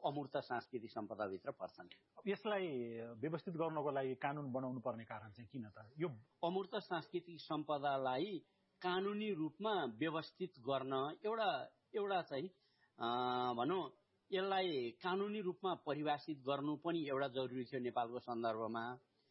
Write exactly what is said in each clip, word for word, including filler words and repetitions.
अमूर्त सांस्कृतिक सम्पदाभित्र पर्छन्। यसलाई व्यवस्थित गर्नको लागि कानुन बनाउनु पर्ने कारण चाहिँ किन त? यो अमूर्त सांस्कृतिक सम्पदालाई कानुनी रूपमा व्यवस्थित गर्न एउटा एउटा चाहिँ भनौँ यसलाई कानुनी रूपमा परिभाषित गर्नु पनि एउटा जरुरी थियो नेपालको सन्दर्भमा।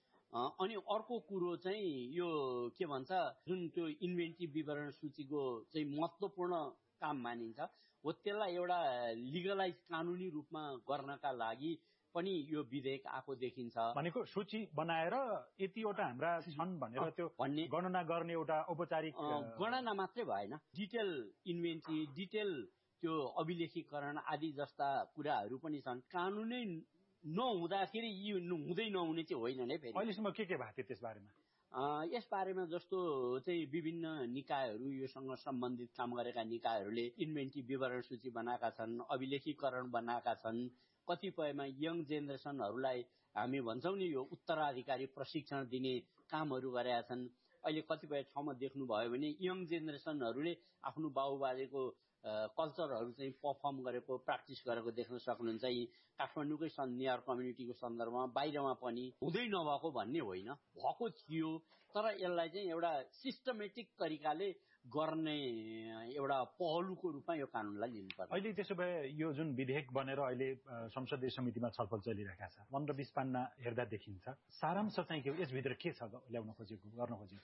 अनि अर्को कुरो चाहिँ यो के भन्छ जुन त्यो इन्भेन्ट्री विवरण सूचीको चाहिँ महत्त्वपूर्ण काम मानिन्छ हो त्यसलाई एउटा लिगलाइज कानुनी रूपमा गर्नका लागि पनि यो विधेयक आएको देखिन्छ। भनेको सूची बनाएर यतिवटा हाम्रा छन् भनेर त्यो गणना गर्ने एउटा औपचारिक गणना मात्रै भएन, डिटेल इन्भेन्ट्री, डिटेल त्यो अभिलेखीकरण आदि जस्ता कुराहरू पनि छन्। कानुनै नहुँदाखेरि यी हुँदै नहुने चाहिँ होइन नै। फेरि अहिलेसम्म के के भएको थियो त्यस बारेमा? यस बारेमा जस्तो चाहिँ विभिन्न निकायहरू योसँग सम्बन्धित काम गरेका निकायहरूले इन्भेन्ट्री विवरण सूची बनाएका छन्, अभिलेखीकरण बनाएका छन्। कतिपयमा यङ जेनेरेसनहरूलाई हामी भन्छौँ नि यो उत्तराधिकारी प्रशिक्षण दिने कामहरू गरेका छन्। अहिले कतिपय ठाउँमा देख्नुभयो भने यङ जेनेरेसनहरूले आफ्नो बाबुबाजेको कल्चरहरू चाहिँ पर्फर्म गरेको, प्र्याक्टिस गरेको देख्न सक्नुहुन्छ। यी काठमाडौँकै नेवार कम्युनिटीको सन्दर्भमा बाहिरमा पनि हुँदै नभएको भन्ने होइन, भएको थियो। तर यसलाई चाहिँ एउटा सिस्टमेटिक तरिकाले गर्ने एउटा पहलुको रूपमा यो कानुनलाई लिनुपर्छ। अहिले त्यसो भए यो जुन विधेयक बनेर अहिले संसदीय समितिमा छलफल चलिरहेका छ, पन्ध्र बीस पान्ना हेर्दा देखिन्छ, सारांश चाहिँ के हो? यसभित्र के छ ल्याउन खोजेको, गर्न खोजेको?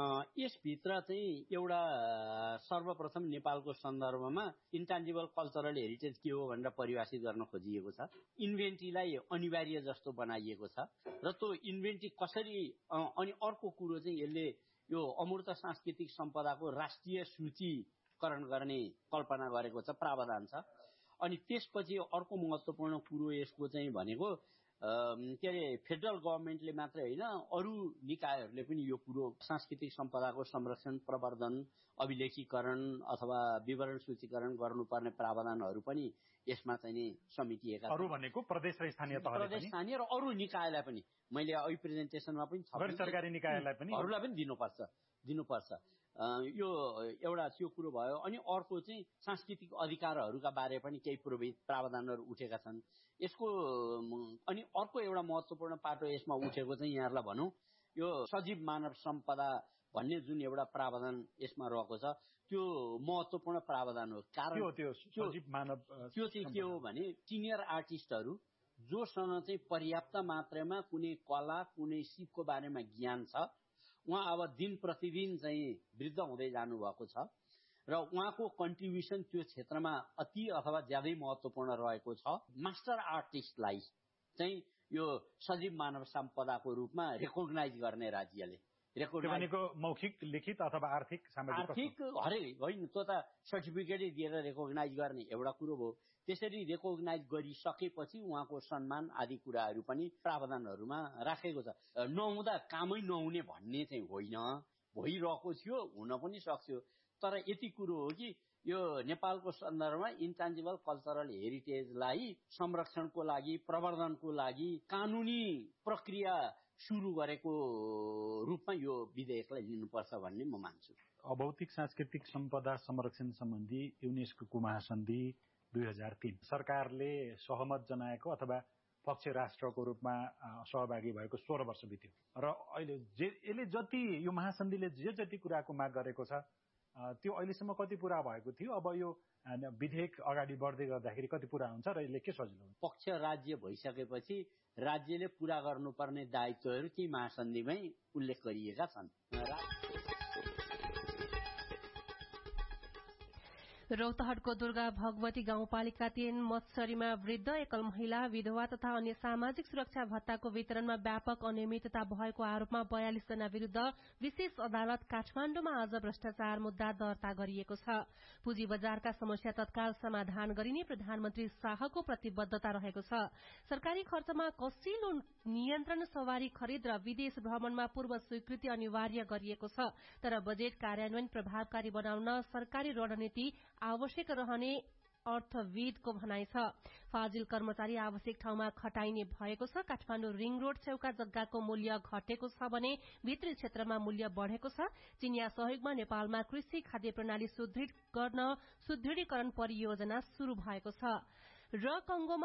यसभित्र चाहिँ एउटा सर्वप्रथम नेपालको सन्दर्भमा इन्टान्जिबल कल्चरल हेरिटेज के हो भनेर परिभाषित गर्न खोजिएको छ। इन्भेन्ट्रीलाई अनिवार्य जस्तो बनाइएको छ र त्यो इन्भेन्ट्री कसरी, अनि अर्को कुरो चाहिँ यसले यो अमूर्त सांस्कृतिक सम्पदाको राष्ट्रिय सूचीकरण गर्ने कल्पना गरेको छ, प्रावधान छ। अनि त्यसपछि अर्को महत्त्वपूर्ण कुरो यसको चाहिँ भनेको के अरे फेडरल गभर्मेन्टले मात्रै होइन अरू निकायहरूले पनि यो कुरो सांस्कृतिक सम्पदाको संरक्षण, प्रवर्धन, अभिलेखीकरण अथवा विवरण सूचीकरण गर्नुपर्ने प्रावधानहरू पनि यसमा चाहिँ नि समेटिएका छन्। अरू भनेको प्रदेश र स्थानीय तहले, प्रदेश स्थानीय र अरू निकायलाई पनि मैले अघि प्रेजेन्टेसनमा पनि गैर सरकारी निकायलाई पनि अरूलाई पनि दिनुपर्छ दिनुपर्छ यो एउटा त्यो कुरो भयो। अनि अर्को चाहिँ सांस्कृतिक अधिकारहरूका बारे पनि केही प्रावधानहरू उठेका छन् यसको। अनि अर्को एउटा महत्त्वपूर्ण पाटो यसमा उठेको चाहिँ यहाँहरूलाई भनौँ यो सजीव मानव सम्पदा भन्ने जुन एउटा प्रावधान यसमा रहेको छ त्यो महत्त्वपूर्ण प्रावधान हो। कारण त्यो सजीव मानव त्यो चाहिँ के हो भने सिनियर आर्टिस्टहरू जोसँग चाहिँ पर्याप्त मात्रामा कुनै कला, कुनै सिपको बारेमा ज्ञान छ, उहाँ अब दिन प्रतिदिन चाहिँ वृद्ध हुँदै जानुभएको छ र उहाँको कन्ट्रिब्युसन त्यो क्षेत्रमा अति अथवा ज्यादै महत्त्वपूर्ण रहेको छ। मास्टर आर्टिस्टलाई चाहिँ यो सजीव मानव सम्पदाको रूपमा रेकग्नाइज गर्ने राज्यले भनेको मौखिक, लिखित अथवा आर्थिक सामाजिक आर्थिक हरे होइन, त्यो त सर्टिफिकेटै दिएर रेकग्नाइज गर्ने एउटा कुरो भयो। त्यसरी रेकग्नाइज गरिसकेपछि उहाँको सम्मान आदि कुराहरू पनि प्रावधानहरूमा राखेको छ। नहुँदा कामै नहुने भन्ने चाहिँ होइन, भइरहेको थियो, हुन पनि सक्थ्यो। तर यति कुरो हो कि यो नेपालको सन्दर्भमा इन्टान्जिबल कल्चरल हेरिटेजलाई संरक्षणको लागि, प्रवर्धनको लागि कानुनी प्रक्रिया सुरु गरेको रूपमा यो विधेयकलाई लिनुपर्छ भन्ने म मान्छु। अभौतिक सांस्कृतिक सम्पदा संरक्षण सम्बन्धी युनेस्को महासन्धि दुई हजार तीन सरकारले सहमत जनाएको अथवा पक्ष राष्ट्रको रूपमा सहभागी भएको सोह्र वर्ष बित्यो र अहिले जे यसले जति यो महासन्धिले जे जति कुराको माग गरेको छ त्यो अहिलेसम्म कति पुरा भएको थियो? अब यो विधेयक अगाडि बढ्दै गर्दाखेरि कति पुरा हुन्छ र यसले के सजिलो हुन्छ? पक्ष राज्य भइसकेपछि राज्यले पूरा गर्नुपर्ने दायित्वहरू ती महासन्धिमै उल्लेख गरिएका छन्। रौतहटको दुर्गा भगवती गाउँपालिका तीन मत्सरीमा वृद्ध, एकल महिला, विधवा तथा अन्य सामाजिक सुरक्षा भत्ताको वितरणमा व्यापक अनियमितता भएको आरोपमा बयालिस जना विरूद्ध विशेष अदालत काठमाण्डुमा आज भ्रष्टाचार मुद्दा दर्ता गरिएको छ। पुँजी बजारका समस्या तत्काल समाधान गरिने प्रधानमन्त्री शाहको प्रतिबद्धता रहेको छ। सरकारी खर्चमा कसिलो नियन्त्रण, सवारी खरिद र विदेश भ्रमणमा पूर्व स्वीकृति अनिवार्य गरिएको छ। तर बजेट कार्यान्वयन प्रभावकारी बनाउन सरकारी रणनीति आवश्यक रहने अर्थविदको भनाइ छ। फाजिल कर्मचारी आवश्यक ठाउँमा खटाइने भएको छ। काठमाडौँ रिङ रोड छेउका जग्गाको मूल्य घटेको छ भने भित्री क्षेत्रमा मूल्य बढ़ेको छ। चिनिया सहयोगमा नेपालमा कृषि खाद्य प्रणाली सुदृढ गर्न सुदृढीकरण परियोजना शुरू भएको छ र कंगोमा